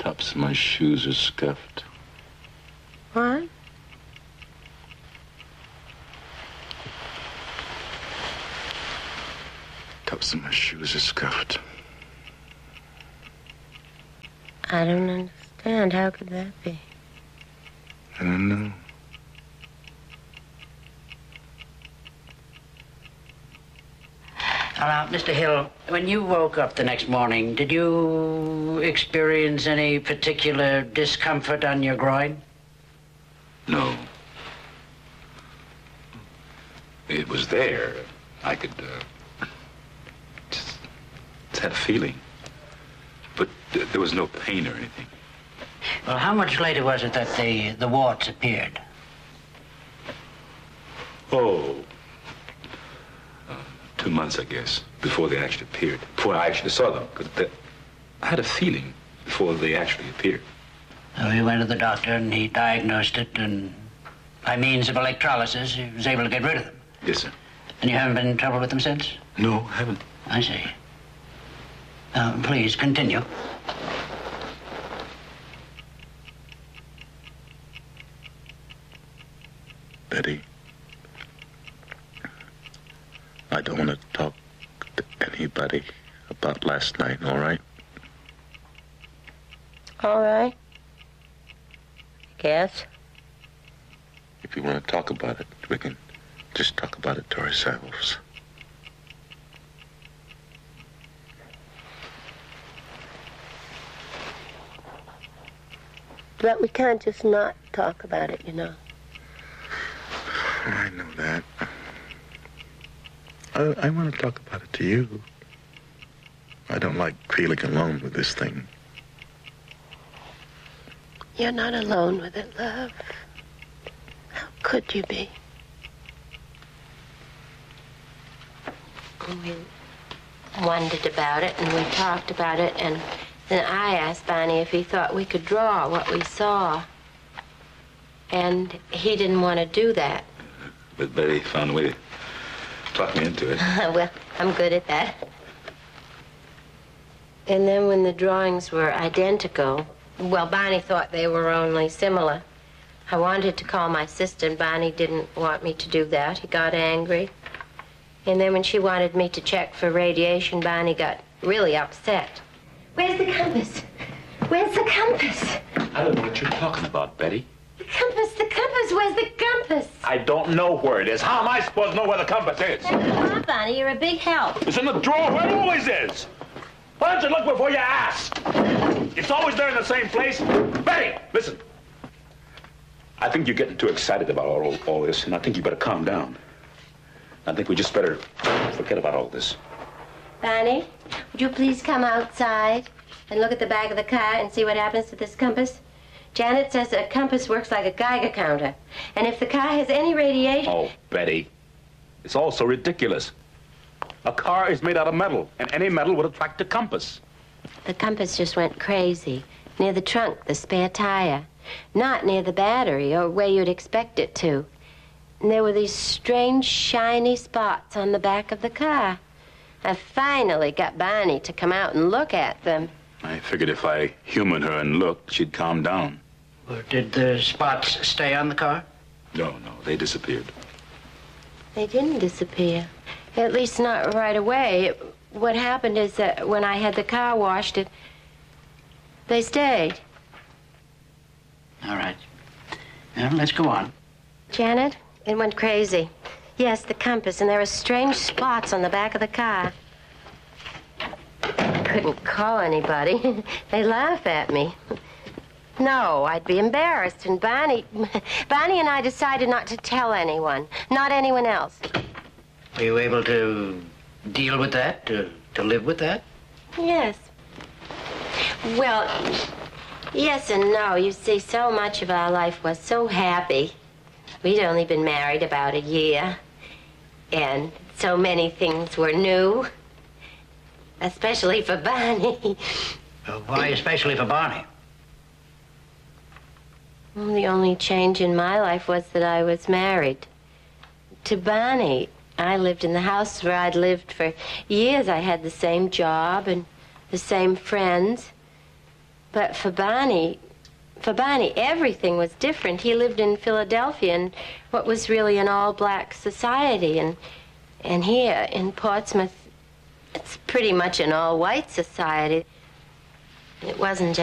Tops of my shoes are scuffed. What? Tops of my shoes are scuffed. I don't understand. How could that be? I don't know. Now, Mr. Hill, when you woke up the next morning, did you experience any particular discomfort on your groin? No. It was there. I could, just had a feeling. But there was no pain or anything. Well, how much later was it that the warts appeared? Oh. 2 months, I guess, before they actually appeared. Before I actually saw them. Because I had a feeling before they actually appeared. So he went to the doctor and he diagnosed it, and by means of electrolysis, he was able to get rid of them. Yes, sir. And you haven't been in trouble with them since? No, I haven't. I see. Please, continue. Betty, I don't want to talk to anybody about last night, all right? All right. Guess. If you want to talk about it, we can just talk about it to ourselves. But we can't just not talk about it, you know. I know that. I want to talk about it to you. I don't like feeling alone with this thing. You're not alone with it, love. How could you be? We wondered about it, and we talked about it, and then I asked Bonnie if he thought we could draw what we saw. And he didn't want to do that. But Betty found a way to talk me into it. Well, I'm good at that. And then when the drawings were identical, well, Bonnie thought they were only similar. I wanted to call my sister, and Bonnie didn't want me to do that. He got angry. And then when she wanted me to check for radiation, Bonnie got really upset. Where's the compass? Where's the compass? I don't know what you're talking about, Betty. The compass, where's the compass? I don't know where it is. How am I supposed to know where the compass is? Come on, Bonnie, you're a big help. It's in the drawer where it always is. Why don't you look before you ask? It's always there in the same place. Betty, listen. I think you're getting too excited about all this, and I think you better calm down. I think we just better forget about all this. Bonnie, would you please come outside and look at the back of the car and see what happens to this compass? Janet says a compass works like a Geiger counter. And if the car has any radiation... Oh, Betty, it's all so ridiculous. A car is made out of metal, and any metal would attract a compass. The compass just went crazy. Near the trunk, the spare tire. Not near the battery, or where you'd expect it to. And there were these strange, shiny spots on the back of the car. I finally got Bonnie to come out and look at them. I figured if I humored her and looked, she'd calm down. Or did the spots stay on the car? No, they disappeared. They didn't disappear. At least not right away. What happened is that when I had the car washed, they stayed. All right. Now, let's go on. Janet, it went crazy. Yes, the compass, and there are strange spots on the back of the car. I couldn't call anybody. They laugh at me. No, I'd be embarrassed, and Bonnie and I decided not to tell anyone, not anyone else. Were you able to deal with that, to live with that? Yes. Well, yes and no. You see, so much of our life was so happy. We'd only been married about a year, and so many things were new, especially for Bonnie. Why especially for Bonnie? Well, the only change in my life was that I was married to Bonnie. I lived in the house where I'd lived for years. I had the same job and the same friends. But for Barney, everything was different. He lived in Philadelphia in what was really an all-black society. And here in Portsmouth, it's pretty much an all-white society. It wasn't